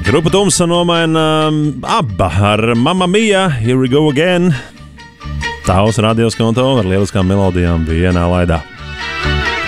Grupa Tumsa nomaina Abba ar Mamma Mia, Here We Go Again. Tavs radioskonto ar lieliskām melodijām vienā laidā.